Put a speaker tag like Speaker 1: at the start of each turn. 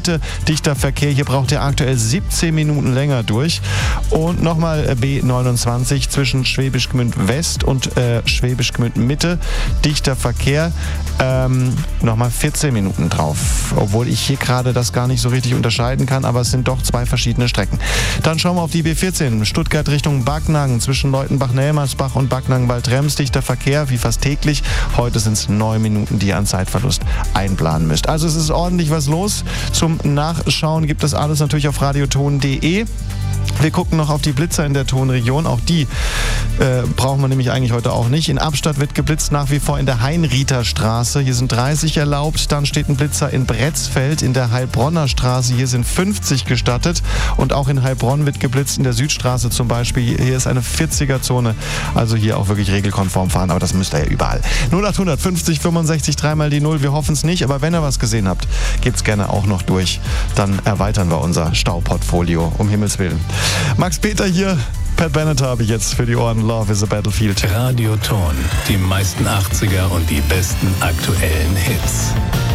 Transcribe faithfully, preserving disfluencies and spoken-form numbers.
Speaker 1: Mitte, dichter Verkehr. Hier braucht ihr aktuell siebzehn Minuten länger durch. Und nochmal B neunundzwanzig zwischen Schwäbisch Gmünd West und äh, Schwäbisch Gmünd Mitte, dichter Verkehr. Ähm, nochmal vierzehn Minuten drauf. Obwohl ich hier gerade das gar nicht so richtig unterscheiden kann, aber es sind doch zwei verschiedene Strecken. Dann schauen wir auf die B vierzehn. Stuttgart Richtung Backnang zwischen Leutenbach-Nelmersbach und Backnang-Waldrems, dichter Verkehr, wie fast täglich. Heute sind es neun Minuten, die ihr an Zeitverlust einplanen müsst. Also es ist ordentlich was los. Zum Nachschauen gibt es alles natürlich auf radioton punkt de. Wir gucken noch auf die Blitzer in der Tonregion. Auch die äh, brauchen wir nämlich eigentlich heute auch nicht. In Abstadt wird geblitzt nach wie vor in der Heinrieder Straße. Hier sind dreißig erlaubt. Dann steht ein Blitzer in Bretzfeld in der Heilbronner Straße. Hier sind fünfzig gestattet. Und auch in Heilbronn wird geblitzt in der Südstraße zum Beispiel. Hier ist eine vierziger-Zone. Also hier auch wirklich regelkonform fahren. Aber das müsst ihr ja überall. null acht fünfzig fünfundsechzig dreimal die Null. Wir hoffen es nicht. Aber wenn ihr was gesehen habt, gebt's gerne auch noch durch. Dann erweitern wir unser Stauportfolio. Um Himmels Willen. Max Peter hier, Pat Bennett habe ich jetzt für die Ohren. Love is a Battlefield.
Speaker 2: Radioton, die meisten achtziger und die besten aktuellen Hits.